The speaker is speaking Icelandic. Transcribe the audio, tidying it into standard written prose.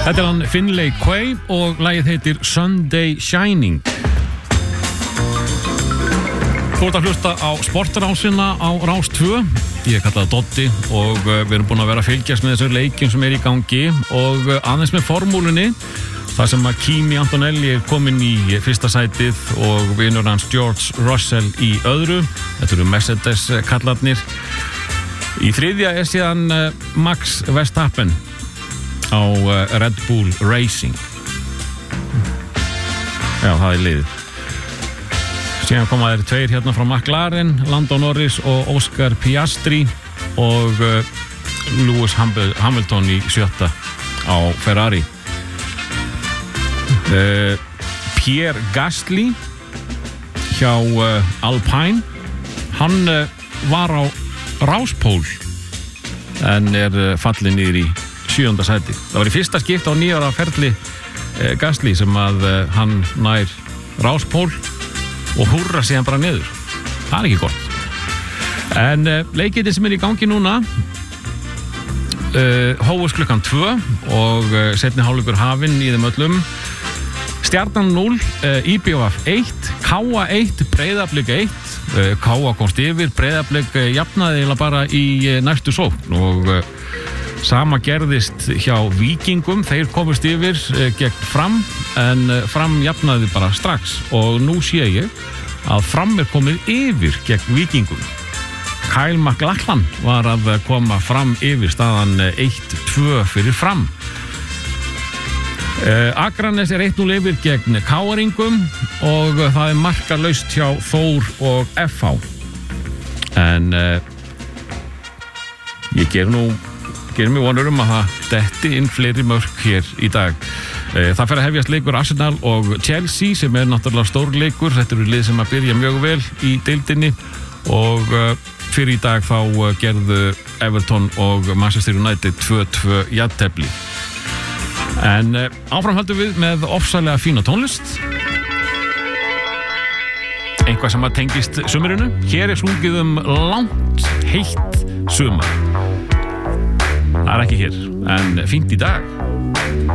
Þetta hann Finlay Quaye og lagið heitir Sunday Shining. Þú ert að hlusta á sportrásina á Rás 2. Ég kalla það Doddi og við erum búin að vera að fylgjast með þessar leikjum sem í gangi og aðeins með formúlunni. Það sem að Kimi Antonelli komin í fyrsta sætið og vinur hans George Russell í öðru. Þetta eru Mercedes kallarnir. Í þriðja síðan Max Verstappen á Red Bull Racing. Já, það liðið. Síðan koma þeir tveir hérna frá McLaren, Lando Norris og Oscar Piastri og Lewis Hamilton í sjötta á Ferrari. Pierre Gasly hjá Alpine, hann var á ráspól en fallinn niður í 7. sæti. Það var í fyrsta skipt á 9 ára ferli Gasly sem að hann nær ráspól og húrra síðan bara niður. Það ekki gott. En leikirnir sem í gangi núna hófust klukkan 2 og seinni hálfleikur hafinn í þeim öllum. Stjarnan 0, IBVF 1, KA 1, Breiðablik 1. KA komst yfir, Breiðablik jafnaði eiginlega bara í næstu sókn og sama gerðist hjá Víkingum. Þeir komust yfir gegn Fram en Fram jafnaði bara strax og nú sé ég að Fram komið yfir gegn Víkingum. Kyle McLachlan var að koma Fram yfir, staðan 1-2 fyrir Fram. Akranes 1-0 yfir gegn Káringum og það markalaust hjá Þór og FH. En ég gerir mig vonur að það detti inn fleiri mörk hér í dag. Það fer að hefjast leikur Arsenal og Chelsea sem náttúrulega stórleikur. Þetta eru lið sem að byrja mjög vel í deildinni og fyrir í dag þá gerðu Everton og Manchester United 2-2 jafntefli. En áfram höldum við með ofsalega fína tónlist. Eitthvað sem að tengist sumrinu. Hér sungið langt heitt sumar. Það ekki hér, en fínt í dag.